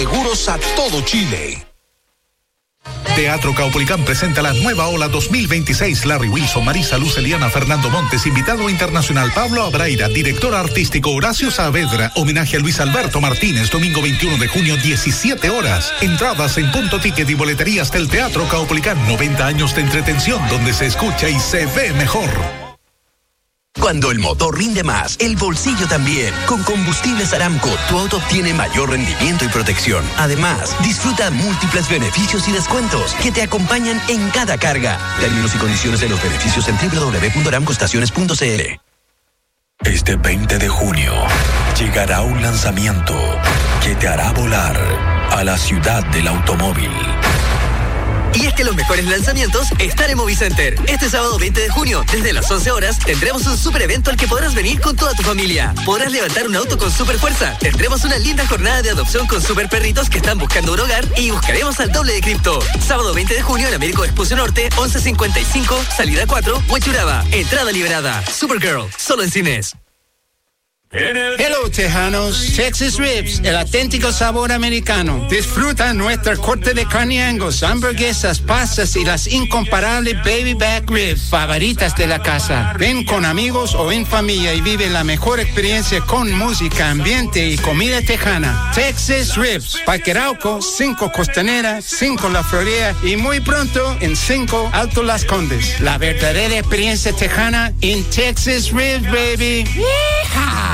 Seguros a todo Chile. Teatro Caupolicán presenta la nueva ola 2026. Larry Wilson, Marisa Luz, Eliana, Fernando Montes, invitado internacional Pablo Abraira, director artístico Horacio Saavedra, homenaje a Luis Alberto Martínez, domingo 21 de junio, 17 horas. Entradas en Punto Ticket y boleterías del Teatro Caupolicán. 90 años de entretención donde se escucha y se ve mejor. Cuando el motor rinde más, el bolsillo también. Con Combustibles Aramco, tu auto obtiene mayor rendimiento y protección. Además, disfruta múltiples beneficios y descuentos que te acompañan en cada carga. Términos y condiciones de los beneficios en www.aramcoestaciones.cl. Este 20 de junio llegará un lanzamiento que te hará volar a la ciudad del automóvil. Y es que los mejores lanzamientos están en Movicenter. Este sábado 20 de junio, desde las 11 horas, tendremos un super evento al que podrás venir con toda tu familia. Podrás levantar un auto con super fuerza. Tendremos una linda jornada de adopción con super perritos que están buscando un hogar y buscaremos al doble de cripto. Sábado 20 de junio en Américo Vespucio Norte, 1155, salida 4, Huechuraba. Entrada liberada. Supergirl, solo en cines. Hello, tejanos. Texas Ribs, el auténtico sabor americano. Disfruta nuestra corte de carne Angus, hamburguesas, pastas y las incomparables baby back ribs favoritas de la casa. Ven con amigos o en familia y vive la mejor experiencia con música, ambiente y comida tejana. Texas Ribs, Parque Arauco, 5 Costanera, 5 La Florida y muy pronto en 5 Alto Las Condes. La verdadera experiencia tejana en Texas Ribs, baby. ¡Yeehaw!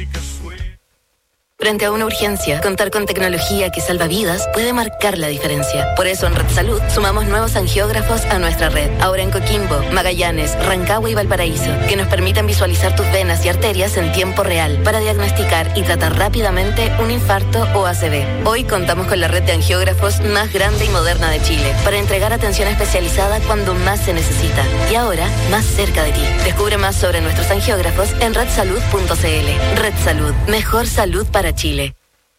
Frente a una urgencia, contar con tecnología que salva vidas puede marcar la diferencia. Por eso en Red Salud sumamos nuevos angiógrafos a nuestra red. Ahora en Coquimbo, Magallanes, Rancagua y Valparaíso, que nos permiten visualizar tus venas y arterias en tiempo real para diagnosticar y tratar rápidamente un infarto o ACV. Hoy contamos con la red de angiógrafos más grande y moderna de Chile para entregar atención especializada cuando más se necesita. Y ahora, más cerca de ti. Descubre más sobre nuestros angiógrafos en redsalud.cl. Red Salud. Mejor salud para Chile.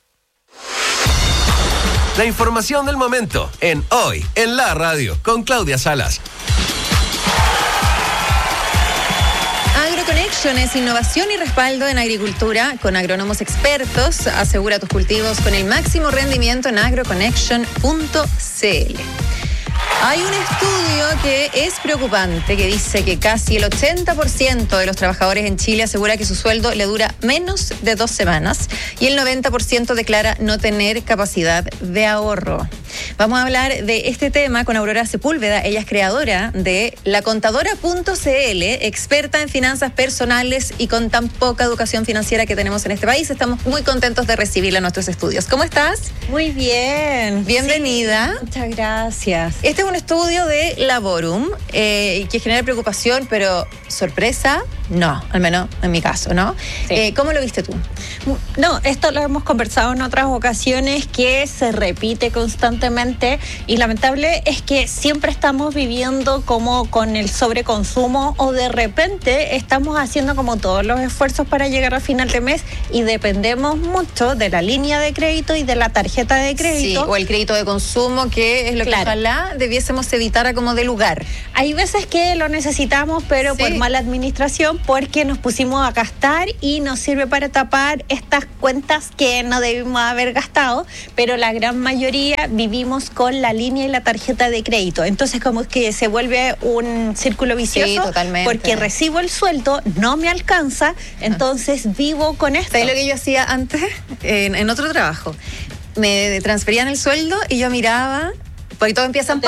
La información del momento en Hoy en la Radio con Claudia Salas. AgroConnection es innovación y respaldo en agricultura con agrónomos expertos. Asegura tus cultivos con el máximo rendimiento en agroconnection.cl. Hay un estudio que es preocupante que dice que casi el 80% de los trabajadores en Chile asegura que su sueldo le dura menos de 2 semanas y el 90% declara no tener capacidad de ahorro. Vamos a hablar de este tema con Aurora Sepúlveda. Ella es creadora de lacontadora.cl, experta en finanzas personales y con tan poca educación financiera que tenemos en este país. Estamos muy contentos de recibirla en nuestros estudios. ¿Cómo estás? Muy bien. Bienvenida. Sí, muchas gracias. Este es un estudio de Laborum que genera preocupación, pero sorpresa, no, al menos en mi caso, ¿no? Sí. ¿Cómo lo viste tú? No, esto lo hemos conversado en otras ocasiones, que se repite constantemente y lamentable es que siempre estamos viviendo como con el sobreconsumo o de repente estamos haciendo como todos los esfuerzos para llegar al final de mes y dependemos mucho de la línea de crédito y de la tarjeta de crédito. Sí, o el crédito de consumo, que es lo que ojalá debiésemos evitar a como de lugar. Hay veces que lo necesitamos, pero por mala administración, porque nos pusimos a gastar y nos sirve para tapar estas cuentas que no debimos haber gastado, pero la gran mayoría vivimos con la línea y la tarjeta de crédito. Entonces como que se vuelve un círculo vicioso. Sí, totalmente. Porque recibo el sueldo, no me alcanza, entonces vivo con esto. ¿Sabes lo que yo hacía antes? En otro trabajo. Me transferían el sueldo y yo miraba, porque todos empiezan,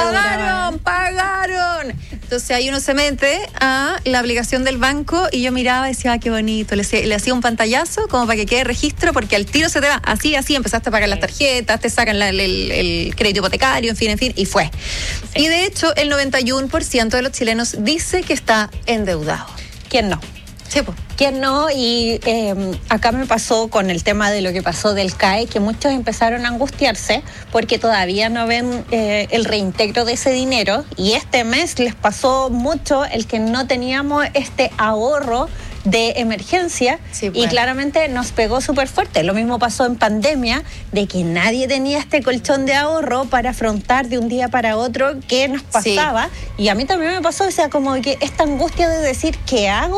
pagaron. Entonces ahí uno se mete a la aplicación del banco y yo miraba y decía, qué bonito. Le hacía un pantallazo como para que quede registro, porque al tiro se te va así, empezaste a pagar las tarjetas, te sacan el crédito hipotecario, en fin, y fue. Sí. Y de hecho, el 91% de los chilenos dice que está endeudado. ¿Quién no? Sí, pues. ¿Quién no? Y acá me pasó con el tema de lo que pasó del CAE, que muchos empezaron a angustiarse porque todavía no ven el reintegro de ese dinero, y este mes les pasó mucho el que no teníamos este ahorro de emergencia, sí, pues. Y claramente nos pegó súper fuerte. Lo mismo pasó en pandemia, de que nadie tenía este colchón de ahorro para afrontar de un día para otro qué nos pasaba, sí. Y a mí también me pasó, o sea, como que esta angustia de decir, ¿qué hago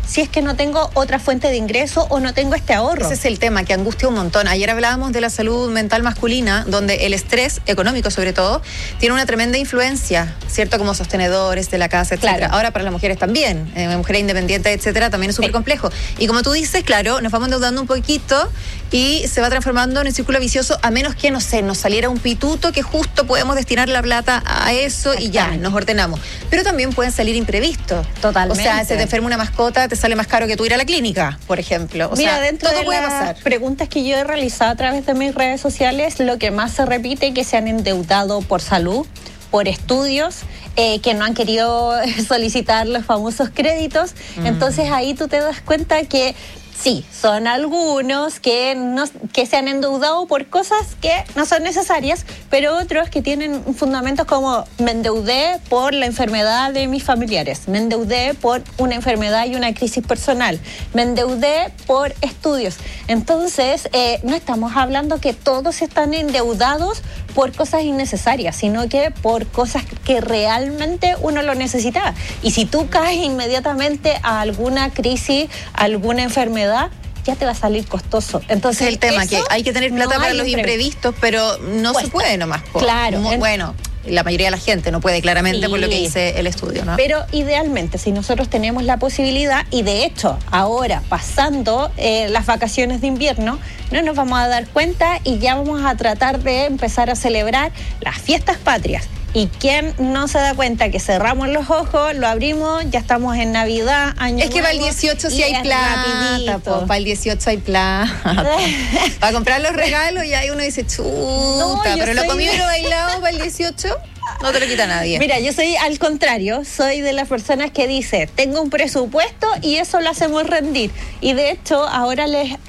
si es que no tengo otra fuente de ingreso o no tengo este ahorro? Ese es el tema que angustia un montón. Ayer hablábamos de la salud mental masculina, donde el estrés económico sobre todo tiene una tremenda influencia, ¿cierto? Como sostenedores de la casa, etcétera. Claro. Ahora para las mujeres también, mujeres independientes, etcétera, también es súper complejo. Y como tú dices, claro, nos vamos endeudando un poquito y se va transformando en un círculo vicioso, a menos que, no sé, nos saliera un pituto que justo podemos destinar la plata a eso y ya, nos ordenamos. Pero también pueden salir imprevistos. Totalmente. O sea, se te enferma una mascota, te sale más caro que tú ir a la clínica, por ejemplo. O Mira, sea, dentro todo de puede las pasar. preguntas que yo he realizado a través de mis redes sociales, lo que más se repite es que se han endeudado por salud, por estudios, que no han querido solicitar los famosos créditos. Entonces ahí tú te das cuenta que sí, son algunos que se han endeudado por cosas que no son necesarias, pero otros que tienen fundamentos como: me endeudé por la enfermedad de mis familiares, me endeudé por una enfermedad y una crisis personal, me endeudé por estudios. Entonces, no estamos hablando que todos están endeudados por cosas innecesarias, sino que por cosas que realmente uno lo necesitaba. Y si tú caes inmediatamente a alguna crisis, a alguna enfermedad, ya te va a salir costoso. Entonces, el tema, que hay que tener plata para los imprevistos, pero no se puede nomás. Claro. Bueno, la mayoría de la gente no puede, claramente, por lo que dice el estudio, ¿no? Pero idealmente, si nosotros tenemos la posibilidad, y de hecho, ahora pasando las vacaciones de invierno, no nos vamos a dar cuenta y ya vamos a tratar de empezar a celebrar las fiestas patrias. ¿Y quién no se da cuenta que cerramos los ojos, lo abrimos, ya estamos en Navidad, Año Es que para el 18 sí hay plata, para el 18 hay plata. Para comprar los regalos y ahí uno dice, chuta, pero lo comido y lo bailado para el 18 no te lo quita nadie. Mira, yo soy al contrario, soy de las personas que dice, tengo un presupuesto y eso lo hacemos rendir. Y de hecho, ahora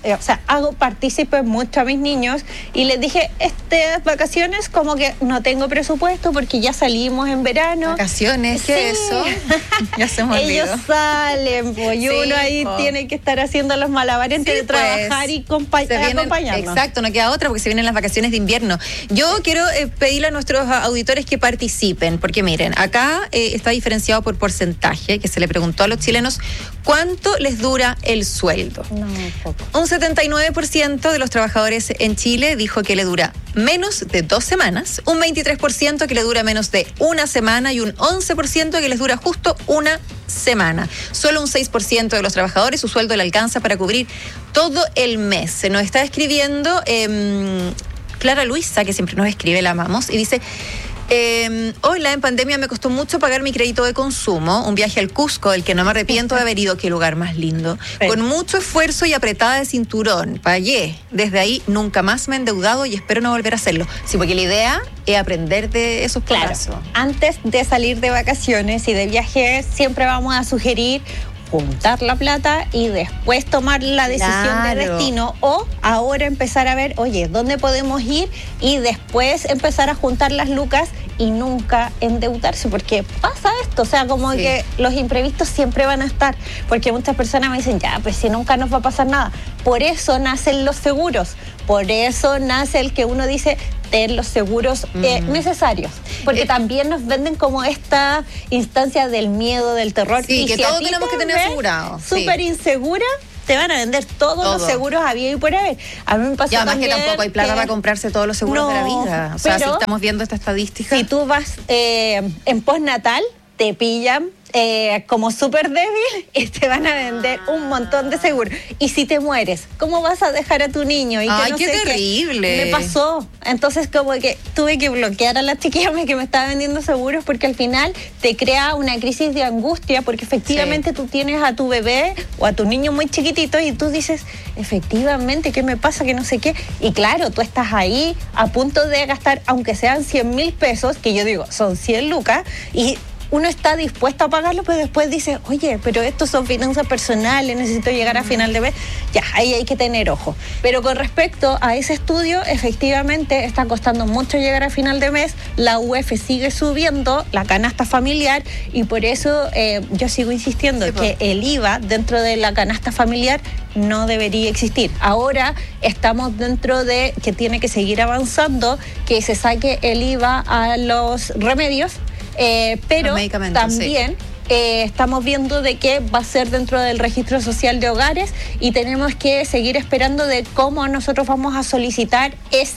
hago partícipes mucho a mis niños y les dije, estas vacaciones como que no tengo presupuesto porque ya salimos en verano. ¿Vacaciones? ¿Qué es eso? Ya se me olvidó. Ellos salen, pues, y uno ahí tiene que estar haciendo los malabares entre trabajar y acompañarnos. Exacto, no queda otra porque se vienen las vacaciones de invierno. Yo quiero pedirle a nuestros auditores que participen, porque miren, acá está diferenciado por porcentaje, que se le preguntó a los chilenos cuánto les dura el sueldo. No, poco. Un 79% de los trabajadores en Chile dijo que le dura menos de 2 semanas, un 23% que le dura menos de 1 semana y un 11% que les dura justo 1 semana. Solo un 6% de los trabajadores su sueldo le alcanza para cubrir todo el mes. Se nos está escribiendo Clara Luisa, que siempre nos escribe, la amamos, y dice: hola, en pandemia me costó mucho pagar mi crédito de consumo, un viaje al Cusco del que no me arrepiento de haber ido, qué lugar más lindo. Sí. Con mucho esfuerzo y apretada de cinturón, pagué. Desde ahí nunca más me he endeudado y espero no volver a hacerlo. Sí, porque la idea es aprender de esos plazos. Claro. Antes de salir de vacaciones y de viaje, siempre vamos a sugerir juntar la plata y después tomar la decisión de destino, o ahora empezar a ver, oye, ¿dónde podemos ir? Y después empezar a juntar las lucas y nunca endeudarse, porque pasa esto, o sea, como que los imprevistos siempre van a estar, porque muchas personas me dicen, ya, pues si nunca nos va a pasar nada. Por eso nacen los seguros, por eso nace el que uno dice, ten los seguros necesarios, porque también nos venden como esta instancia del miedo, del terror. Sí, y que si todos tenemos que tener asegurado. Súper insegura, te van a vender todos los seguros había y por haber. A mí me pasó además también que tampoco hay plata para comprarse todos los seguros de la vida. O sea, si estamos viendo esta estadística. Si tú vas en postnatal, te pillan como súper débil y te van a vender un montón de seguros. Y si te mueres, ¿cómo vas a dejar a tu niño? Y que ¡ay, no qué sé terrible! Me pasó. Entonces, como que tuve que bloquear a la chiquilla que me estaba vendiendo seguros, porque al final te crea una crisis de angustia, porque efectivamente tú tienes a tu bebé o a tu niño muy chiquitito y tú dices, efectivamente, ¿qué me pasa? Que no sé qué. Y claro, tú estás ahí a punto de gastar, aunque sean 100,000 pesos, que yo digo, son 100 lucas, y uno está dispuesto a pagarlo, pero después dice, oye, pero estos son finanzas personales, necesito llegar a final de mes. Ya, ahí hay que tener ojo. Pero con respecto a ese estudio, efectivamente está costando mucho llegar a final de mes, la UF sigue subiendo, la canasta familiar, y por eso yo sigo insistiendo que el IVA dentro de la canasta familiar no debería existir. Ahora estamos dentro de que tiene que seguir avanzando, que se saque el IVA a los remedios, pero también estamos viendo de que va a ser dentro del registro social de hogares y tenemos que seguir esperando de cómo nosotros vamos a solicitar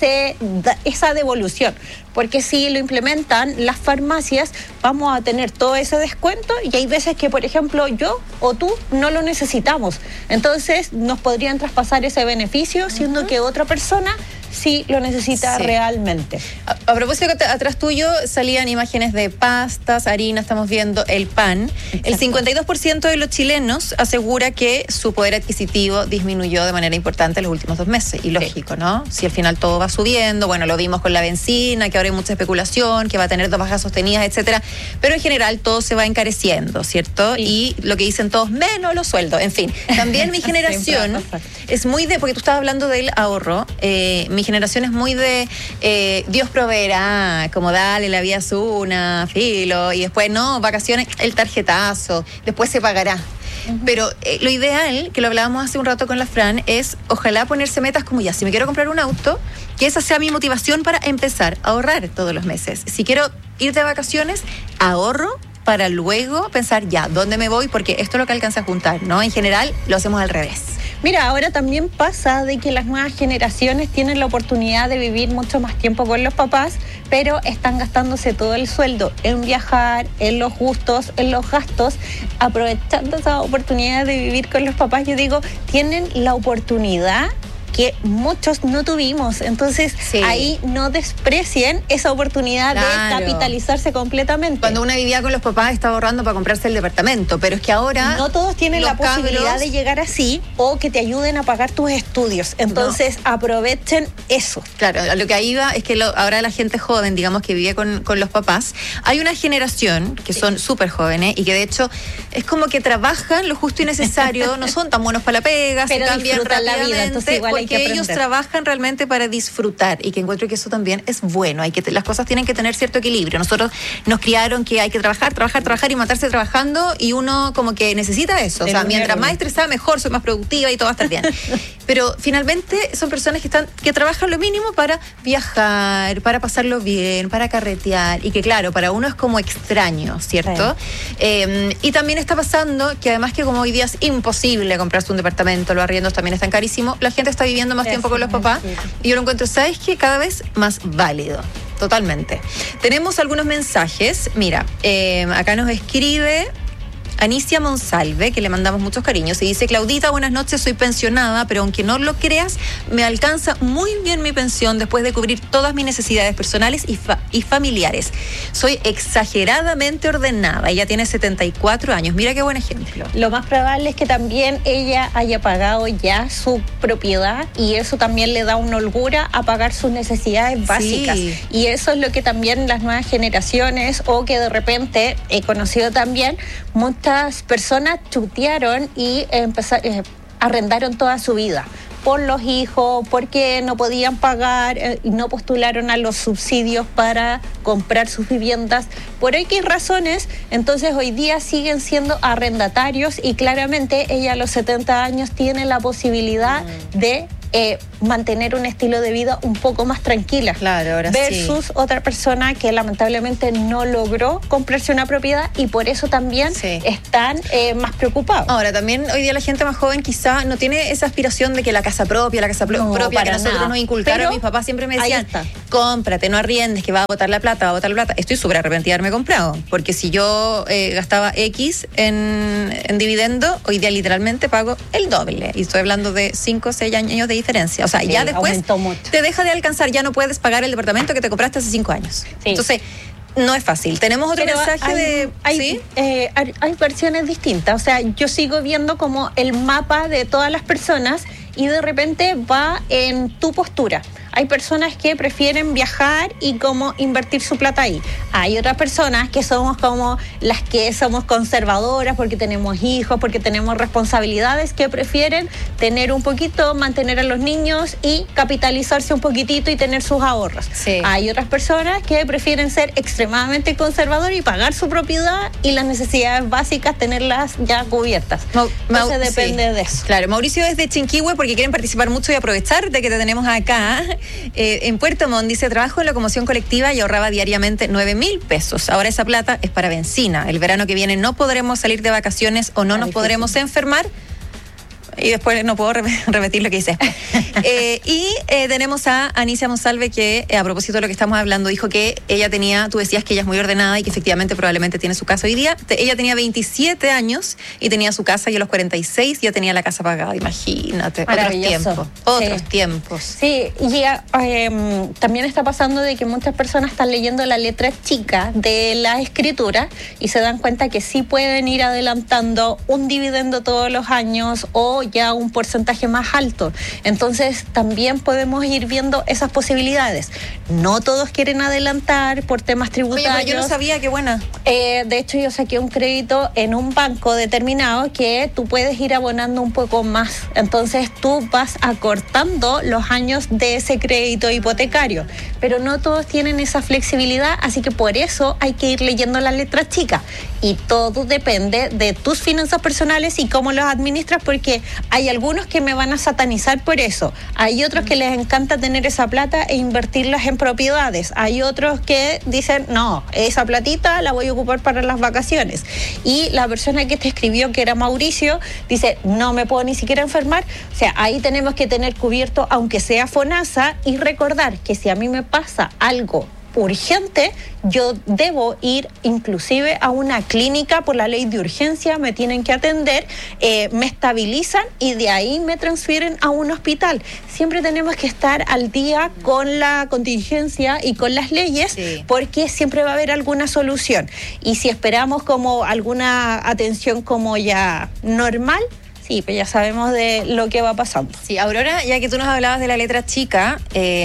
esa devolución. Porque si lo implementan las farmacias, vamos a tener todo ese descuento y hay veces que, por ejemplo, yo o tú no lo necesitamos. Entonces, nos podrían traspasar ese beneficio, siendo que otra persona sí lo necesita realmente. A propósito, atrás tuyo salían imágenes de pastas, harina, estamos viendo el pan. Exacto. El 52% de los chilenos asegura que su poder adquisitivo disminuyó de manera importante en los últimos 2 meses. Y lógico, ¿no? Si al final todo va subiendo, bueno, lo vimos con la benzina, que ahora hay mucha especulación, que va a tener 2 bajas sostenidas, etcétera. Pero en general todo se va encareciendo, ¿cierto? Sí. Y lo que dicen todos, menos los sueldos. En fin, también mi generación es muy de, porque tú estabas hablando del ahorro, mi generación es muy de Dios proveerá, como dale, la vida es una, filo, y después no, vacaciones, el tarjetazo, después se pagará. Pero lo ideal, que lo hablábamos hace un rato con la Fran, es ojalá ponerse metas como ya, si me quiero comprar un auto, que esa sea mi motivación para empezar a ahorrar todos los meses. Si quiero ir de vacaciones, ahorro para luego pensar ya, ¿dónde me voy? Porque esto es lo que alcanza a juntar, ¿no? En general lo hacemos al revés. Mira, ahora también pasa de que las nuevas generaciones tienen la oportunidad de vivir mucho más tiempo con los papás, pero están gastándose todo el sueldo en viajar, en los gustos, en los gastos, aprovechando esa oportunidad de vivir con los papás. Yo digo, tienen la oportunidad que muchos no tuvimos. Entonces, ahí no desprecien esa oportunidad de capitalizarse completamente. Cuando una vivía con los papás, estaba ahorrando para comprarse el departamento, pero es que ahora no todos tienen la posibilidad de llegar así o que te ayuden a pagar tus estudios. Entonces, aprovechen eso. Claro, lo que ahí va es que ahora la gente joven, digamos, que vive con los papás, hay una generación que son súper jóvenes y que de hecho es como que trabajan lo justo y necesario, no son tan buenos para la pega, pero se cambian disfrutan la vida, entonces igual que ellos trabajan realmente para disfrutar y que encuentro que eso también es bueno. Las cosas tienen que tener cierto equilibrio. Nosotros nos criaron que hay que trabajar y matarse trabajando y uno como que necesita eso. O sea, mientras más estresada, mejor, soy más productiva y todo va a estar bien. Pero finalmente son personas que trabajan lo mínimo para viajar, para pasarlo bien, para carretear y que claro, para uno es como extraño, ¿cierto? Y también está pasando que además que como hoy día es imposible comprarse un departamento, los arriendos también están carísimos, la gente está viviendo más tiempo con los papás y yo lo encuentro, ¿sabes qué? Cada vez más válido. Totalmente. Tenemos algunos mensajes. Mira, acá nos escribe Anicia Monsalve, que le mandamos muchos cariños, y dice: Claudita, buenas noches, soy pensionada, pero aunque no lo creas, me alcanza muy bien mi pensión después de cubrir todas mis necesidades personales y familiares. Soy exageradamente ordenada, ella tiene 74 años, mira qué buen ejemplo. Lo más probable es que también ella haya pagado ya su propiedad y eso también le da una holgura a pagar sus necesidades básicas. Y eso es lo que también las nuevas generaciones, o que de repente he conocido también, muchas personas chutearon y arrendaron toda su vida por los hijos, porque no podían pagar y no postularon a los subsidios para comprar sus viviendas por X razones. Entonces hoy día siguen siendo arrendatarios y claramente ella a los 70 años tiene la posibilidad de mantener un estilo de vida un poco más tranquila, versus otra persona que lamentablemente no logró comprarse una propiedad y por eso también están más preocupados. Ahora, también hoy día la gente más joven quizá no tiene esa aspiración de que la casa propia que nosotros nos inculcaron. Pero mis papás siempre me decían, cómprate, no arriendes, que va a botar la plata, Estoy súper arrepentida de haberme comprado, porque si yo gastaba X en dividendo, hoy día literalmente pago el doble, y estoy hablando de 5 o 6 años de diferencia. O sea, ya después te deja de alcanzar, ya no puedes pagar el departamento que te compraste hace 5 años. Entonces, no es fácil. Tenemos otro mensaje hay versiones distintas. O sea, yo sigo viendo como el mapa de todas las personas y de repente va en tu postura. Hay personas que prefieren viajar y como invertir su plata ahí. Hay otras personas que somos como las que somos conservadoras porque tenemos hijos, porque tenemos responsabilidades, que prefieren tener un poquito, mantener a los niños y capitalizarse un poquitito y tener sus ahorros. Hay otras personas que prefieren ser extremadamente conservadores y pagar su propiedad y las necesidades básicas tenerlas ya cubiertas. Entonces depende de eso. Claro, Mauricio desde Chinquihue, porque quieren participar mucho y aprovechar de que te tenemos acá. en Puerto Montt dice, trabajo en locomoción colectiva y ahorraba diariamente 9,000 pesos. Ahora esa plata es para benzina. El verano que viene no podremos salir de vacaciones o no nos podremos enfermar. Y después no puedo repetir lo que dice. Tenemos a Anicia Monsalve que, a propósito de lo que estamos hablando, dijo que ella tenía, tú decías que ella es muy ordenada y que efectivamente probablemente tiene su casa hoy día. Ella tenía 27 años y tenía su casa, y a los 46 ya tenía la casa pagada. Imagínate. Otros tiempos. Sí, y también está pasando de que muchas personas están leyendo la letra chica de la escritura y se dan cuenta que sí pueden ir adelantando un dividendo todos los años o ya un porcentaje más alto. Entonces también podemos ir viendo esas posibilidades. No todos quieren adelantar por temas tributarios. Oye, pero yo no sabía, qué buena. De hecho, yo saqué un crédito en un banco determinado que tú puedes ir abonando un poco más. Entonces tú vas acortando los años de ese crédito hipotecario. Pero no todos tienen esa flexibilidad, así que por eso hay que ir leyendo la letra chica. Y todo depende de tus finanzas personales y cómo los administras, porque hay algunos que me van a satanizar por eso. Hay otros que les encanta tener esa plata e invertirlas en propiedades. Hay otros que dicen, no, esa platita la voy a ocupar para las vacaciones. Y la persona que te escribió, que era Mauricio, dice, no me puedo ni siquiera enfermar. O sea, ahí tenemos que tener cubierto, aunque sea FONASA, y recordar que si a mí me pasa algo urgente, yo debo ir inclusive a una clínica por la ley de urgencia, me tienen que atender, me estabilizan y de ahí me transfieren a un hospital. Siempre tenemos que estar al día con la contingencia y con las leyes, porque siempre va a haber alguna solución. Y si esperamos como alguna atención como ya normal, sí, pues ya sabemos de lo que va pasando. Sí, Aurora, ya que tú nos hablabas de la letra chica,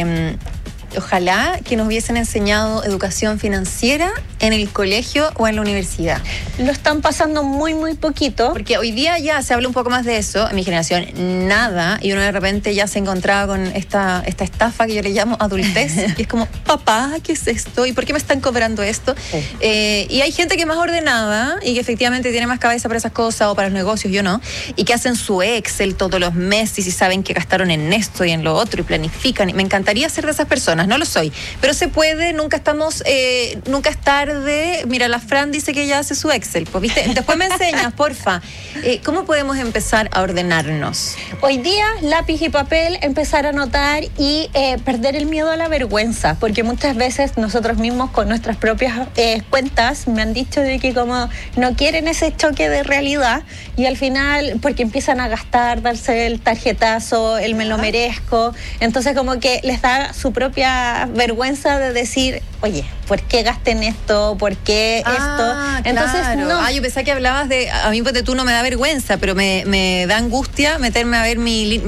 ojalá que nos hubiesen enseñado educación financiera en el colegio o en la universidad. Lo están pasando muy, muy poquito. Porque hoy día ya se habla un poco más de eso. En mi generación, nada. Y uno de repente ya se encontraba con esta estafa que yo le llamo adultez. Y es como, papá, ¿qué es esto? ¿Y por qué me están cobrando esto? Sí. Y hay gente que es más ordenada y que efectivamente tiene más cabeza para esas cosas o para los negocios, yo no. Y que hacen su Excel todos los meses y saben que gastaron en esto y en lo otro y planifican. Y me encantaría ser de esas personas. No lo soy, pero se puede, nunca es tarde. Mira, la Fran dice que ella hace su Excel, pues, ¿viste? Después me enseñas, porfa. ¿Cómo podemos empezar a ordenarnos? Hoy día, lápiz y papel, empezar a anotar y perder el miedo a la vergüenza, porque muchas veces nosotros mismos con nuestras propias cuentas me han dicho de que como no quieren ese choque de realidad y al final, porque empiezan a gastar, darse el tarjetazo, el me lo merezco, entonces como que les da su propia vergüenza de decir, oye, ¿por qué gasten esto? ¿Por qué esto? Entonces, claro. No. Yo pensaba que hablabas de, a mí pues tú no me da vergüenza, pero me da angustia meterme a ver mi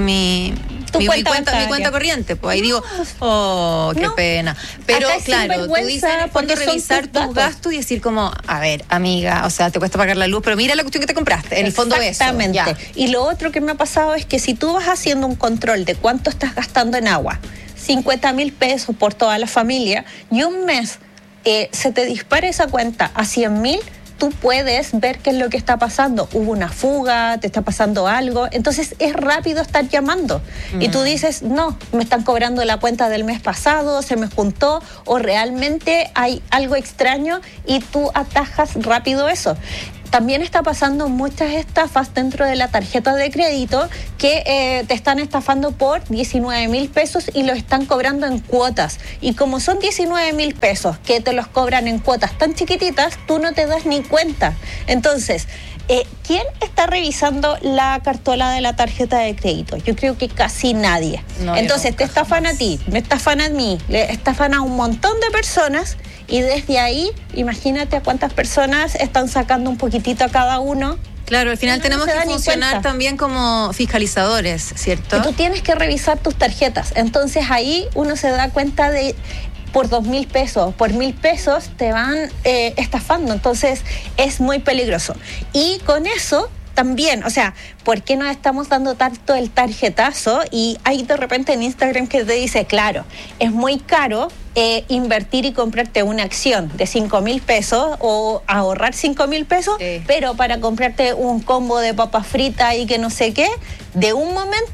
cuenta corriente, pues ahí digo, qué pena. Pero claro, tú dices, cuando revisar tus gastos y decir como, a ver, amiga, o sea, te cuesta pagar la luz, pero mira la cuestión que te compraste, en el fondo eso. Exactamente. Y lo otro que me ha pasado es que si tú vas haciendo un control de cuánto estás gastando en agua, 50,000 pesos por toda la familia, y un mes se te dispara esa cuenta a 100,000, tú puedes ver qué es lo que está pasando. Hubo una fuga, te está pasando algo, entonces es rápido estar llamando. Y tú dices, no, me están cobrando la cuenta del mes pasado, se me juntó, o realmente hay algo extraño y tú atajas rápido eso. También está pasando muchas estafas dentro de la tarjeta de crédito que te están estafando por 19,000 pesos y lo están cobrando en cuotas. Y como son 19,000 pesos que te los cobran en cuotas tan chiquititas, tú no te das ni cuenta. Entonces, ¿quién está revisando la cartola de la tarjeta de crédito? Yo creo que casi nadie. No, entonces, te estafan a ti, me estafan a mí, le estafan a un montón de personas. Y desde ahí, imagínate a cuántas personas están sacando un poquitito a cada uno. Claro, al final tenemos que funcionar también como fiscalizadores, ¿cierto? Y tú tienes que revisar tus tarjetas. Entonces ahí uno se da cuenta de por 2,000 pesos, por 1,000 pesos te van estafando. Entonces es muy peligroso. Y con eso también, o sea, ¿por qué nos estamos dando tanto el tarjetazo? Y hay de repente en Instagram que te dice, claro, es muy caro invertir y comprarte una acción de 5,000 pesos o ahorrar 5,000 pesos, pero para comprarte un combo de papas fritas y que no sé qué, de un momento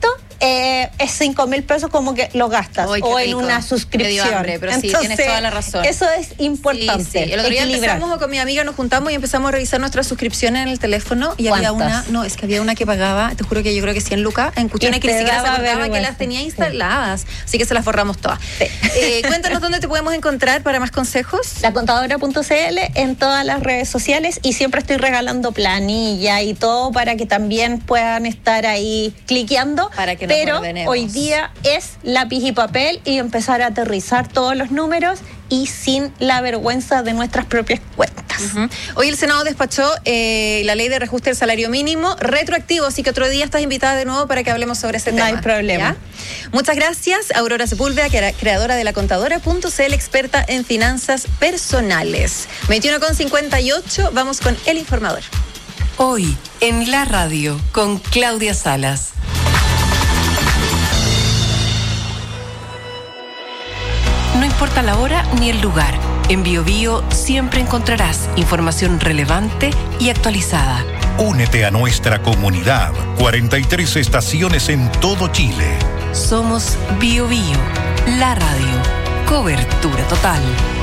es 5,000 pesos como que lo gastas. Ay, o rico. en una suscripción. Me dio hambre, pero sí, tienes toda la razón. Eso es importante. Sí. El otro día empezamos con mi amiga, nos juntamos y empezamos a revisar nuestras suscripciones en el teléfono y había una, había una que pagaba, te juro que yo creo que 100 lucas en cuestiones que ni siquiera se acordaba que las tenía instaladas, así que se las borramos todas. Sí. Cuéntanos dónde te podemos encontrar para más consejos. Lacontadora.cl en todas las redes sociales y siempre estoy regalando planilla y todo para que también puedan estar ahí cliqueando. Para que pero hoy día es lápiz y papel y empezar a aterrizar todos los números y sin la vergüenza de nuestras propias cuentas. Hoy el Senado despachó la ley de reajuste del salario mínimo retroactivo, así que otro día estás invitada de nuevo para que hablemos sobre ese tema. No hay problema. ¿Ya? Muchas gracias, Aurora Sepúlveda, creadora de lacontadora.cl, experta en finanzas personales. 21:58, vamos con El Informador. Hoy en la radio con Claudia Salas. No importa la hora ni el lugar, en BioBio siempre encontrarás información relevante y actualizada. Únete a nuestra comunidad. 43 estaciones en todo Chile. Somos BioBio, la radio. Cobertura total.